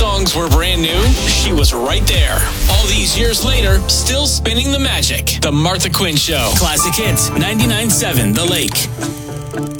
songs were brand new, she was right there. All these years later, still spinning the magic. The Martha Quinn Show. Classic Hits, 99.7 The Lake.